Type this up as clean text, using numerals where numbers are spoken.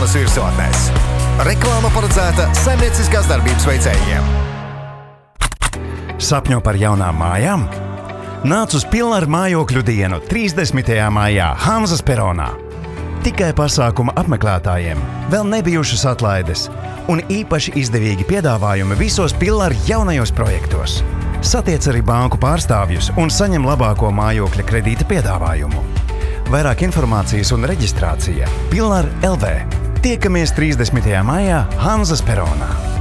visos virsotnēs. Reklāma paredzēta saimnieciskās darbības veicējiem. Sapņo par jaunām mājām? Nāc uz Pilnara mājokļu dienu 30. maijā Hanzas peronā. Tikai pasākuma apmeklētājiem, vēl nebijušas atlaides un īpaši izdevīgi piedāvājumi visos Pilnara jaunajos projektos. Satiec arī banku pārstāvjus un saņem labāko mājokļa kredīta piedāvājumu. Vairāk informācijas un reģistrācija Pilnara LV. Tiekamies 30. maijā Hanzas peronā.